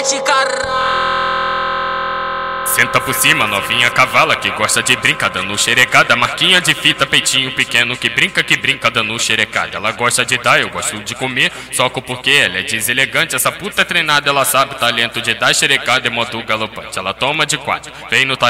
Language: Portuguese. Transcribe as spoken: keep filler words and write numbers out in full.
Senta por cima, novinha cavala que gosta de brincar dando xerecada. Marquinha de fita, peitinho pequeno que brinca, que brinca dando xerecada. Ela gosta de dar, eu gosto de comer, soco porque ela é deselegante. Essa puta é treinada, ela sabe o talento de dar xerecada em modo galopante. Ela toma de quatro, vem no talento.